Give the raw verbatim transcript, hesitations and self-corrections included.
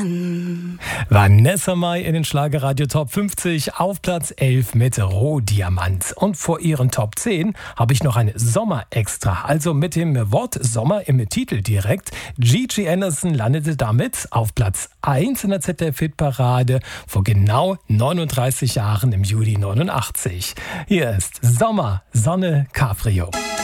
Vanessa Mai in den Schlagerradio Top fünfzig auf Platz elf mit Rohdiamant. Und vor ihren Top zehn habe ich noch eine Sommer-Extra. Also mit dem Wort Sommer im Titel direkt. Gigi Anderson landete damit auf Platz eins in der Z D F-Hitparade vor genau neununddreißig Jahren im Juli neunundachtzig. Hier ist Sommer, Sonne, Cabrio.